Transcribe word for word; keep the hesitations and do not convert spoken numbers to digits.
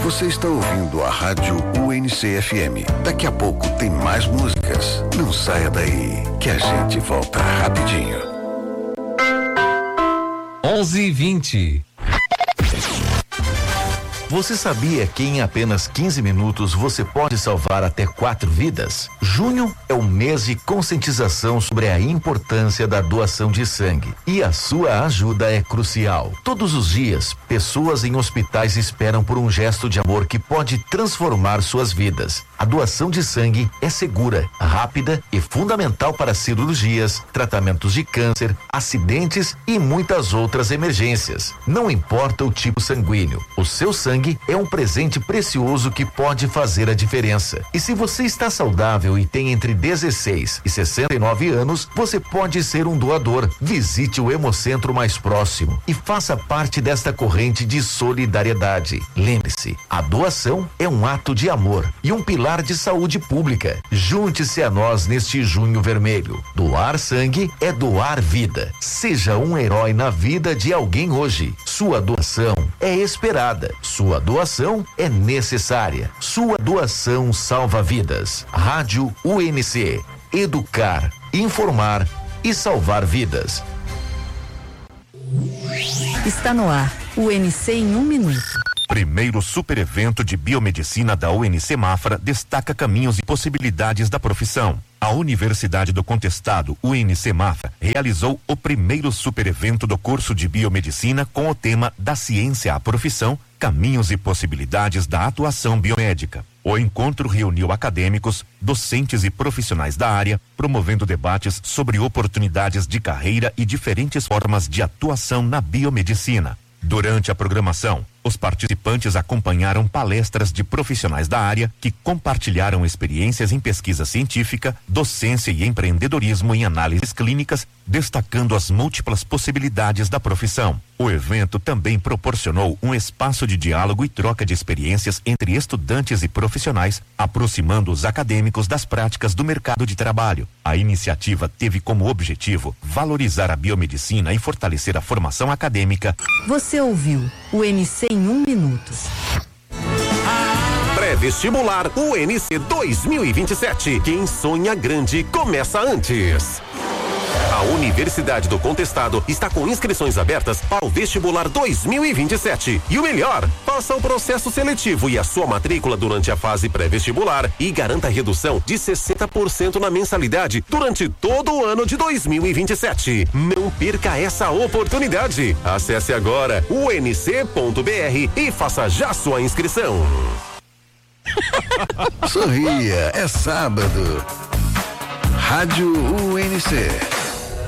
Você está ouvindo a Rádio U N C F M. Daqui a pouco tem mais músicas. Não saia daí, que a gente volta rapidinho. onze e vinte. Você sabia que em apenas quinze minutos você pode salvar até quatro vidas? Junho é o mês de conscientização sobre a importância da doação de sangue e a sua ajuda é crucial. Todos os dias, pessoas em hospitais esperam por um gesto de amor que pode transformar suas vidas. A doação de sangue é segura, rápida e fundamental para cirurgias, tratamentos de câncer, acidentes e muitas outras emergências. Não importa o tipo sanguíneo, o seu sangue é um presente precioso que pode fazer a diferença. E se você está saudável e tem entre dezesseis e sessenta e nove anos, você pode ser um doador. Visite o Hemocentro mais próximo e faça parte desta corrente de solidariedade. Lembre-se, a doação é um ato de amor e um pilar de saúde pública. Junte-se a nós neste Junho Vermelho. Doar sangue é doar vida. Seja um herói na vida de alguém hoje. Sua doação é esperada. Sua doação é necessária. Sua doação salva vidas. Rádio U N C. Educar, informar e salvar vidas. Está no ar. U N C em um minuto. Primeiro super evento de biomedicina da U N C Mafra destaca caminhos e possibilidades da profissão. A Universidade do Contestado, U N C Mafra, realizou o primeiro super evento do curso de biomedicina com o tema da ciência à profissão, caminhos e possibilidades da atuação biomédica. O encontro reuniu acadêmicos, docentes e profissionais da área, promovendo debates sobre oportunidades de carreira e diferentes formas de atuação na biomedicina. Durante a programação, os participantes acompanharam palestras de profissionais da área que compartilharam experiências em pesquisa científica, docência e empreendedorismo em análises clínicas, destacando as múltiplas possibilidades da profissão. O evento também proporcionou um espaço de diálogo e troca de experiências entre estudantes e profissionais, aproximando os acadêmicos das práticas do mercado de trabalho. A iniciativa teve como objetivo valorizar a biomedicina e fortalecer a formação acadêmica. Você ouviu o U N C em um minuto. Pré-vestibular U N C dois mil e vinte e sete. Quem sonha grande começa antes. A Universidade do Contestado está com inscrições abertas para o vestibular dois mil e vinte e sete. E o melhor, faça o processo seletivo e a sua matrícula durante a fase pré-vestibular e garanta redução de sessenta por cento na mensalidade durante todo o ano de dois mil e vinte e sete. Não perca essa oportunidade. Acesse agora u n c ponto b r e faça já sua inscrição. Sorria, é sábado. Rádio U N C.